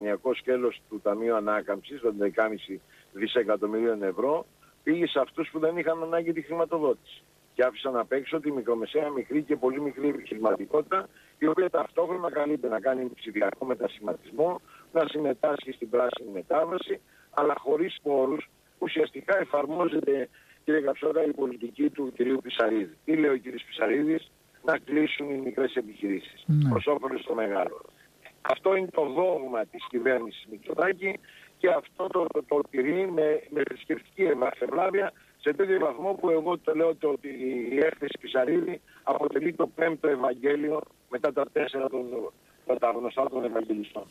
δανειακό σκέλος του Ταμείου Ανάκαμψης, των 10,5 δισεκατομμυρίων ευρώ, πήγε σε αυτούς που δεν είχαν ανάγκη τη χρηματοδότηση. Και άφησαν απ' έξω τη μικρομεσαία, μικρή και πολύ μικρή επιχειρηματικότητα, η οποία ταυτόχρονα καλείται να κάνει ψηφιακό μετασχηματισμό, να συμμετάσχει στην πράσινη μετάβαση, αλλά χωρίς πόρους. Ουσιαστικά εφαρμόζεται, κύριε Καψόρα, η πολιτική του κυρίου Πισαρίδη. Τι λέει ο κύριος Πισαρίδης? Να κλείσουν οι μικρές επιχειρήσεις προς όφελος των μεγάλων. Αυτό είναι το δόγμα της κυβέρνησης Μητσοτάκη και αυτό το τηρεί με θρησκευτική ευλάβεια, σε τέτοιο βαθμό που εγώ το λέω ότι η έκθεση Πισαρίδη αποτελεί το 5ο Ευαγγέλιο μετά τα 4 τα γνωστά των Ευαγγελιστών.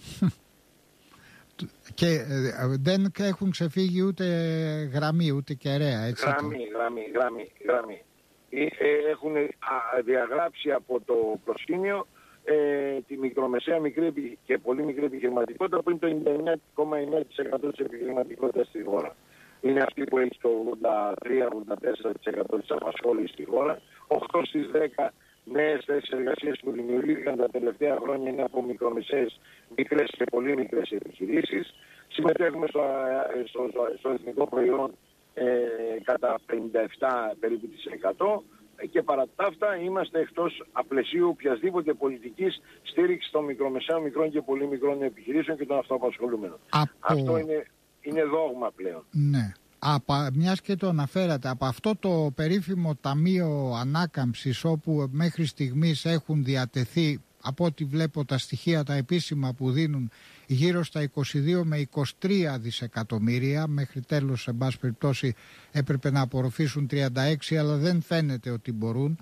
Και δεν έχουν ξεφύγει ούτε γραμμή, ούτε κεραία, έτσι. Γραμμή. Έχουν διαγράψει από το προσκήνιο τη μικρομεσαία, μικρή και πολύ μικρή επιχειρηματικότητα, που είναι το 99,9% της επιχειρηματικότητας στη χώρα. Είναι αυτή που έχει το 83-84% της απασχόλησης στη χώρα. 8 στις 10 νέες θέσεις εργασίας που δημιουργήθηκαν τα τελευταία χρόνια είναι από μικρομεσαίες, μικρές και πολύ μικρές επιχειρήσεις. Συμμετέχουμε στο εθνικό προϊόν κατά 57 περίπου της 100%. Και παρά τα αυτά είμαστε εκτός απλαισίου οποιασδήποτε πολιτικής στήριξης των μικρομεσαίων, μικρών και πολύ μικρών επιχειρήσεων και των αυτοαπασχολούμενων. Αυτό είναι δόγμα πλέον. Ναι. Μιας και το αναφέρατε, από αυτό το περίφημο Ταμείο Ανάκαμψης, όπου μέχρι στιγμής έχουν διατεθεί, από ό,τι βλέπω τα στοιχεία τα επίσημα που δίνουν, γύρω στα 22 με 23 δισεκατομμύρια, μέχρι τέλος σε πάση περιπτώσει έπρεπε να απορροφήσουν 36, αλλά δεν φαίνεται ότι μπορούν.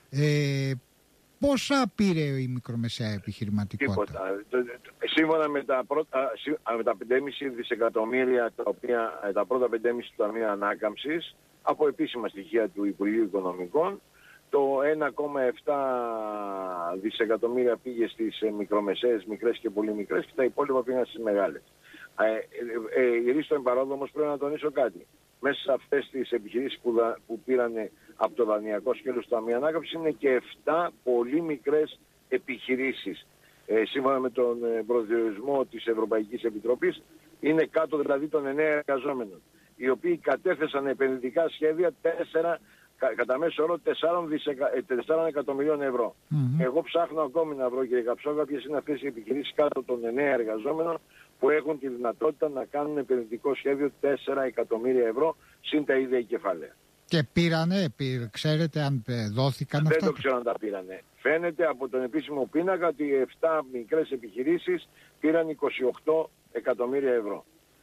Πόσα πήρε η μικρομεσαία επιχειρηματικότητα? Τίποτα. Σύμφωνα με τα 5,5 δισεκατομμύρια, τα πρώτα 5,5 του Ταμείου Ανάκαμψης, από επίσημα στοιχεία του Υπουργείου Οικονομικών, το 1,7 δισεκατομμύρια πήγε στις μικρομεσαίες, μικρές και πολύ μικρές, και τα υπόλοιπα πήγαν στις μεγάλες. Ρίστον παρόδο όμως πρέπει να τονίσω κάτι. Μέσα σε αυτές τις επιχειρήσεις που πήραν από το δανειακό σκέλος του Ταμείου Ανάκαμψης είναι και 7 πολύ μικρές επιχειρήσεις. Σύμφωνα με τον προσδιορισμό της Ευρωπαϊκής Επιτροπής, είναι κάτω δηλαδή των 9 εργαζόμενων, οι οποίοι κατέθεσαν επενδυτικά σχέδια κατά μέσο όρο 4 εκατομμυρίων ευρώ. Εγώ ψάχνω ακόμη να βρω, κύριε Καψόγα, ποιες είναι αυτές οι επιχειρήσεις κάτω των 9 εργαζόμενων που έχουν τη δυνατότητα να κάνουν επενδυτικό σχέδιο 4 εκατομμύρια ευρώ συν τα ίδια κεφάλαια. Και πήρανε, ξέρετε αν δόθηκαν αυτά? Δεν το ξέρω αν τα πήρανε. Φαίνεται από τον επίσημο πίνακα ότι 7 μικρές επιχειρήσεις πήραν 28 εκατομμύρια ευρώ.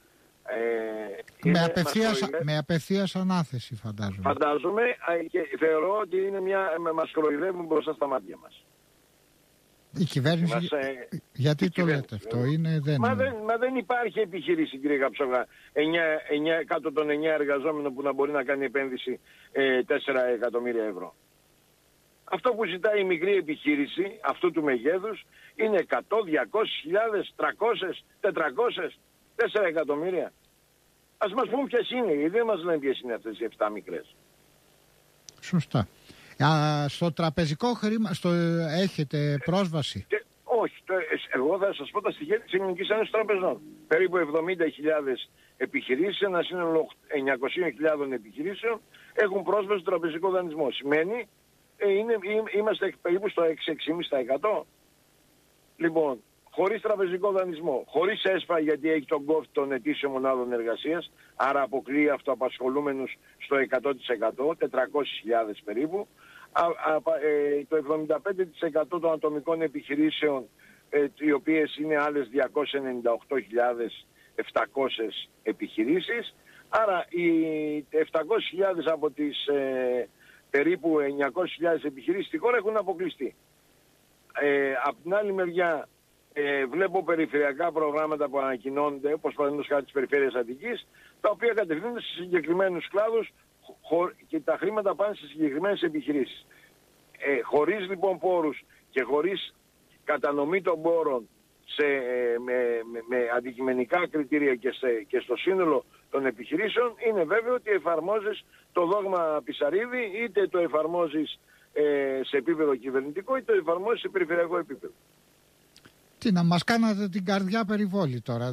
Με απευθείας ανάθεση φαντάζομαι. Φαντάζομαι και θεωρώ ότι είναι μας κοροϊδεύουν μπροστά στα μάτια μας. Η κυβέρνηση, γιατί το λέτε αυτό? Μα δεν υπάρχει επιχείρηση, κύριε Καψόγα, κάτω των 9 εργαζόμενων που να μπορεί να κάνει επένδυση 4 εκατομμύρια ευρώ. Αυτό που ζητάει η μικρή επιχείρηση αυτού του μεγέθους είναι 100, 200, 1000, 300, 400, 4 εκατομμύρια. Ας μας πούν ποιες είναι, γιατί δεν μας λένε ποιες είναι αυτές οι 7 μικρές. Σωστά. Στο τραπεζικό χρήμα έχετε πρόσβαση? Όχι. Εγώ θα σας πω τα στοιχεία της Ελληνικής Ένωσης Τραπεζών. Περίπου 70.000 επιχειρήσεις, ένα σύνολο 900.000 επιχειρήσεων έχουν πρόσβαση στο τραπεζικό δανεισμό. Σημαίνει είμαστε περίπου στο 6-6,5%. Λοιπόν, χωρίς τραπεζικό δανεισμό, χωρίς ΕΣΠΑ, γιατί έχει τον κόφτη των ετήσιων μονάδων εργασίας, άρα αποκλείει αυτοαπασχολούμενους στο 100%, 400.000 περίπου. Το 75% των ατομικών επιχειρήσεων, οι οποίες είναι άλλες 298.700 επιχειρήσεις. Άρα οι 700.000 από τις περίπου 900.000 επιχειρήσεις στη χώρα έχουν αποκλειστεί. Από την άλλη μεριά βλέπω περιφερειακά προγράμματα που ανακοινώνονται, όπως παραδείγματος χάρη της Περιφέρειας Αττικής, τα οποία κατευθύνονται σε συγκεκριμένους κλάδους και τα χρήματα πάνε σε συγκεκριμένες επιχειρήσεις. Χωρίς λοιπόν πόρους και χωρίς κατανομή των πόρων με αντικειμενικά κριτήρια και στο σύνολο των επιχειρήσεων, είναι βέβαιο ότι εφαρμόζεις το δόγμα Πισαρίδη, είτε το εφαρμόζεις σε επίπεδο κυβερνητικό, είτε το εφαρμόζεις σε περιφερειακό επίπεδο. Τι να μας κάνατε την καρδιά περιβόλη τώρα.